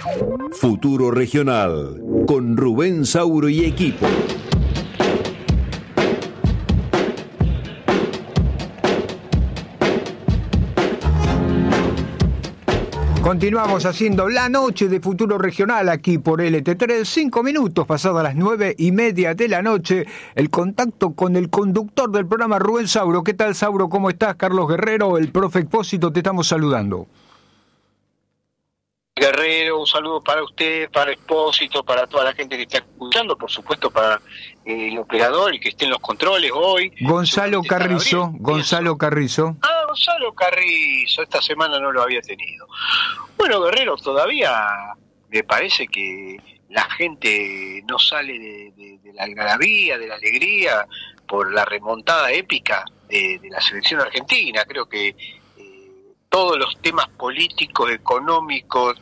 Futuro Regional, con Rubén Sauro y equipo. Continuamos haciendo la noche de Futuro Regional aquí por LT3, 5 minutos pasadas las 9:30 de la noche, el contacto con el conductor del programa, Rubén Sauro. ¿Qué tal, Sauro? ¿Cómo estás? Carlos Guerrero, el profe Expósito, te estamos saludando. Guerrero, un saludo para usted, para Expósito, para toda la gente que está escuchando, por supuesto para el operador, el que esté en los controles hoy. Gonzalo Carrizo. Gonzalo Carrizo, esta semana no lo había tenido. Bueno, Guerrero, todavía me parece que la gente no sale de la algarabía, de la alegría, por la remontada épica de la selección argentina. Creo que todos los temas políticos, económicos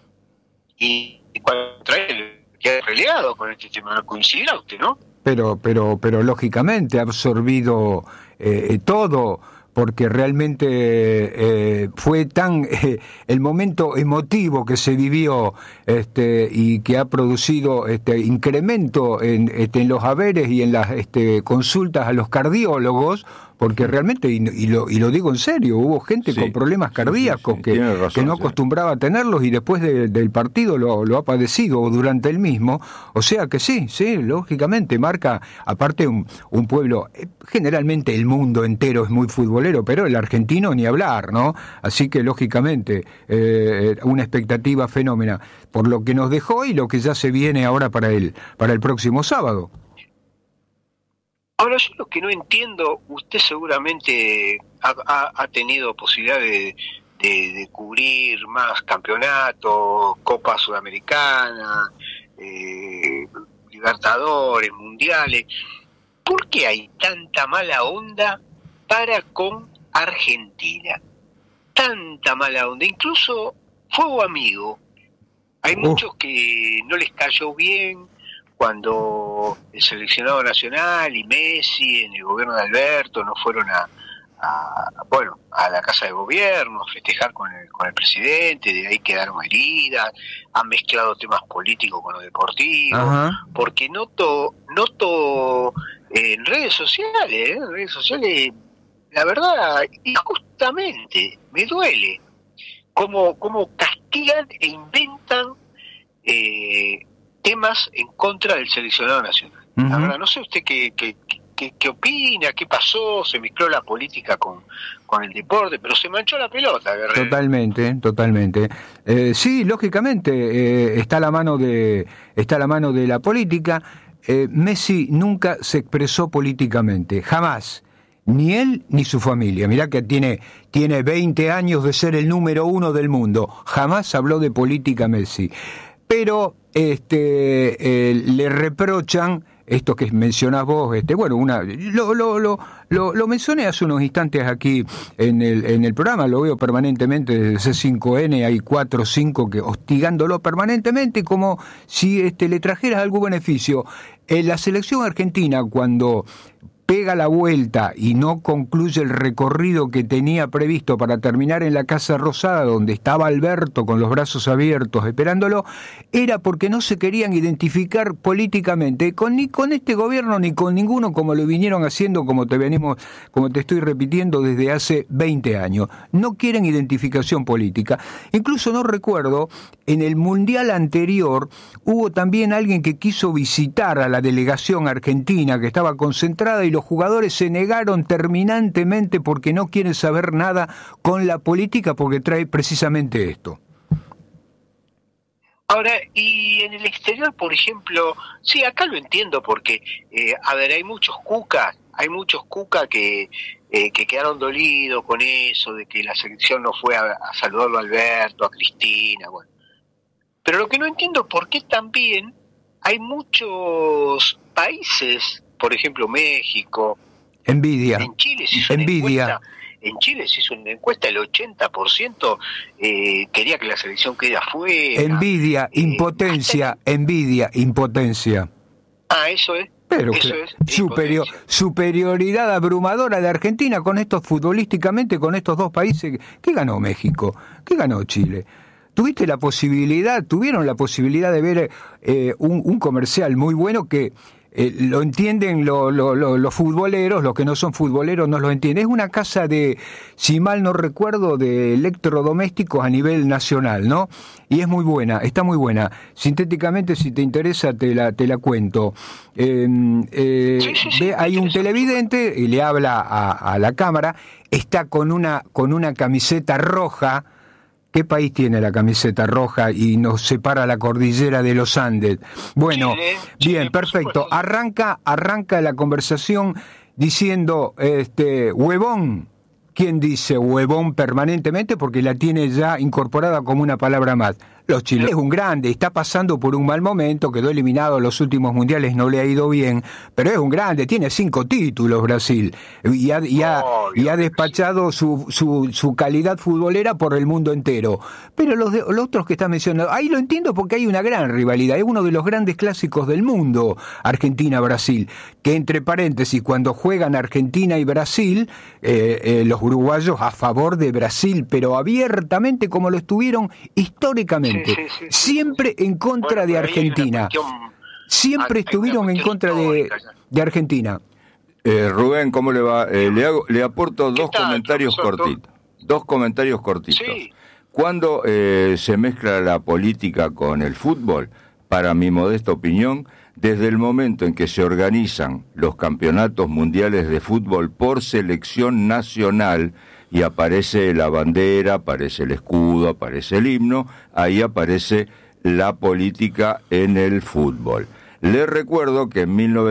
y contra él queda relegado con este tema. ¿No coincidirá usted, no? Pero lógicamente ha absorbido todo, porque realmente fue tan el momento emotivo que se vivió y que ha producido incremento en los haberes y en las consultas a los cardiólogos, porque realmente, y lo digo en serio, hubo gente con problemas cardíacos que no acostumbraba a tenerlos y después del partido lo ha padecido o durante el mismo. O sea que sí, lógicamente marca, aparte un pueblo, generalmente el mundo entero es muy futbolero, pero el argentino ni hablar, ¿no? Así que lógicamente una expectativa fenómena por lo que nos dejó y lo que ya se viene ahora para el próximo sábado. Ahora, yo lo que no entiendo, usted seguramente ha tenido posibilidad de cubrir más campeonatos, Copa Sudamericana, Libertadores, Mundiales. ¿Por qué hay tanta mala onda para con Argentina? Tanta mala onda, incluso fuego amigo. Hay muchos que no les cayó bien cuando el seleccionado nacional y Messi en el gobierno de Alberto no fueron a la casa de gobierno a festejar con el presidente, de ahí quedaron heridas, han mezclado temas políticos con lo deportivo. Ajá. Porque noto en redes sociales, la verdad, injustamente, me duele cómo castigan e inventan temas en contra del seleccionado nacional. Uh-huh. La verdad, no sé usted qué opina, qué pasó, se mezcló la política con el deporte, pero se manchó la pelota, Guerrero. Totalmente. Sí, lógicamente está a la mano de la política. Messi nunca se expresó políticamente, jamás. Ni él ni su familia. Mirá que tiene 20 años de ser el número 1 del mundo. Jamás habló de política Messi. Pero le reprochan esto que mencionás vos, lo mencioné hace unos instantes aquí en el programa, lo veo permanentemente desde C5N, hay 4 o 5 que hostigándolo permanentemente como si le trajeras algún beneficio. La selección argentina, cuando pega la vuelta y no concluye el recorrido que tenía previsto para terminar en la Casa Rosada, donde estaba Alberto con los brazos abiertos esperándolo, era porque no se querían identificar políticamente ni con este gobierno ni con ninguno, como lo vinieron haciendo, como te estoy repitiendo, desde hace 20 años. No quieren identificación política. Incluso no recuerdo, en el Mundial anterior hubo también alguien que quiso visitar a la delegación argentina que estaba concentrada y los jugadores se negaron terminantemente porque no quieren saber nada con la política, porque trae precisamente esto. Ahora, y en el exterior, por ejemplo, sí, acá lo entiendo porque, hay muchos cucas que quedaron dolidos con eso, de que la selección no fue a saludarlo a Alberto, a Cristina, bueno. Pero lo que no entiendo es por qué también hay muchos países, por ejemplo México, envidia. En Chile se hizo una encuesta, el 80% quería que la selección quede afuera. Envidia, impotencia. Ah, eso es. Pero superioridad abrumadora de Argentina con estos futbolísticamente, con estos dos países. ¿Qué ganó México? ¿Qué ganó Chile? tuvieron la posibilidad de ver un comercial muy bueno que lo entienden los futboleros, los que no son futboleros no lo entienden. Es una casa de, si mal no recuerdo, de electrodomésticos a nivel nacional, ¿no? Y es muy buena, está muy buena. Sintéticamente, si te interesa, te la cuento. Hay un televidente y le habla a la cámara, está con una camiseta roja. ¿Qué país tiene la camiseta roja y nos separa la cordillera de los Andes? Bueno, Chile, bien, perfecto. Arranca la conversación diciendo, huevón. ¿Quién dice huevón permanentemente? Porque la tiene ya incorporada como una palabra más. Los chilenos. Es un grande, está pasando por un mal momento, quedó eliminado en los últimos mundiales, no le ha ido bien, pero es un grande, tiene 5 títulos Brasil, y ha despachado su calidad futbolera por el mundo entero. Pero los otros que están mencionando, ahí lo entiendo porque hay una gran rivalidad, es uno de los grandes clásicos del mundo, Argentina-Brasil, que entre paréntesis, cuando juegan Argentina y Brasil, los uruguayos a favor de Brasil, pero abiertamente como lo estuvieron históricamente. Sí. Siempre en contra de Argentina. Siempre estuvieron en contra de Argentina. Rubén, ¿cómo le va? Le aporto dos comentarios cortitos. Sí. Cuando se mezcla la política con el fútbol, para mi modesta opinión, desde el momento en que se organizan los campeonatos mundiales de fútbol por selección nacional, y aparece la bandera, aparece el escudo, aparece el himno, ahí aparece la política en el fútbol. Les recuerdo que en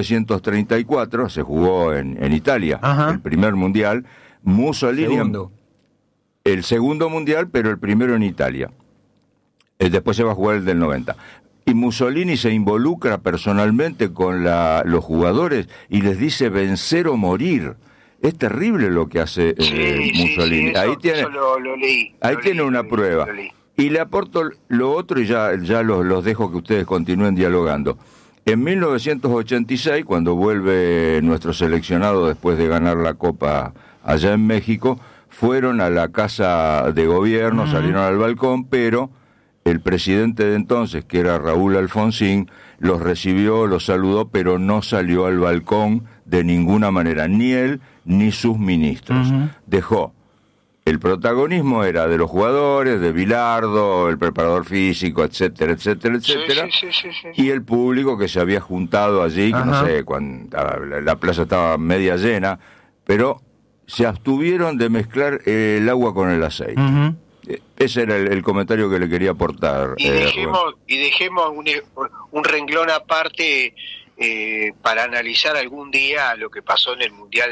1934 se jugó en Italia, el primer mundial, Mussolini... El segundo mundial, pero el primero en Italia. Después se va a jugar el del 90. Y Mussolini se involucra personalmente con los jugadores y les dice vencer o morir. Es terrible lo que hace Mussolini. Eso, ahí tiene, eso lo leí. Ahí tiene una prueba. Y le aporto lo otro y ya los dejo que ustedes continúen dialogando. En 1986, cuando vuelve nuestro seleccionado después de ganar la Copa allá en México, fueron a la casa de gobierno, salieron al balcón, pero el presidente de entonces, que era Raúl Alfonsín, los recibió, los saludó, pero no salió al balcón de ninguna manera, ni él ni sus ministros. Dejó. El protagonismo era de los jugadores, de Bilardo, el preparador físico, etcétera, etcétera, etcétera, y el público que se había juntado allí, que no sé, cuando la plaza estaba media llena, pero se abstuvieron de mezclar el agua con el aceite. Ese era el comentario que le quería aportar. Y dejemos un renglón aparte para analizar algún día lo que pasó en el Mundial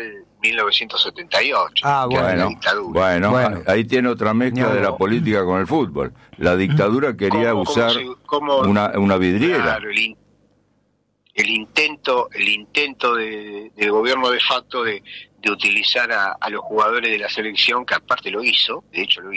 1978. Bueno, ahí tiene otra mezcla de la política con el fútbol. La dictadura quería usar una vidriera. Claro, el intento del gobierno de facto de utilizar a los jugadores de la selección, que aparte lo hizo, de hecho lo